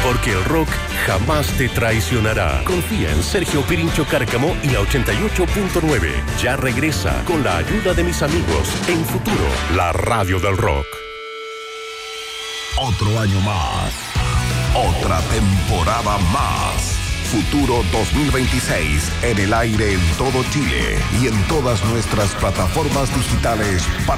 Porque el rock jamás te traicionará. Confía en Sergio Pirincho Cárcamo y la 88.9. Ya regresa con la ayuda de mis amigos en Futuro, la radio del rock. Otro año más. Otra temporada más. Futuro 2026 en el aire en todo Chile y en todas nuestras plataformas digitales para